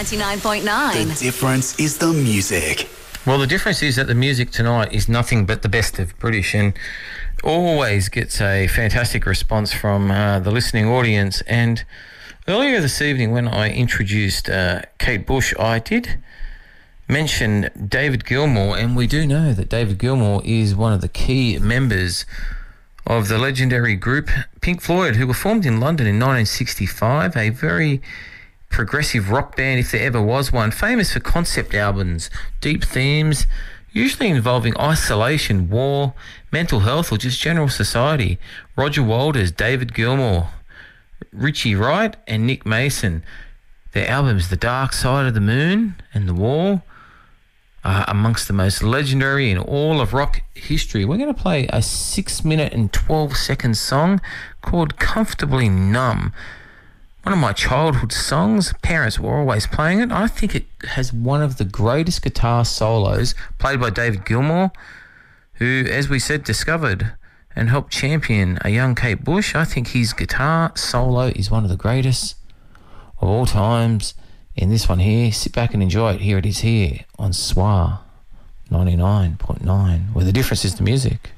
99.9. The difference is the music. Well, the difference is that the music tonight is nothing but the best of British and always gets a fantastic response from the listening audience. And earlier this evening when I introduced Kate Bush, I did mention David Gilmour, and we do know that David Gilmour is one of the key members of the legendary group Pink Floyd, who were formed in London in 1965, a very progressive rock band, if there ever was one, famous for concept albums, deep themes, usually involving isolation, war, mental health, or just general society. Roger Waters, David Gilmour, Richie Wright, and Nick Mason. Their albums, The Dark Side of the Moon and The Wall, are amongst the most legendary in all of rock history. We're going to play a 6-minute and 12-second song called Comfortably Numb. One of my childhood songs. Parents were always playing it. I think it has one of the greatest guitar solos played by David Gilmour, who, as we said, discovered and helped champion a young Kate Bush. I think his guitar solo is one of the greatest of all times. In this one here, sit back and enjoy it. Here it is here on SWR 99.9, where the difference is the music.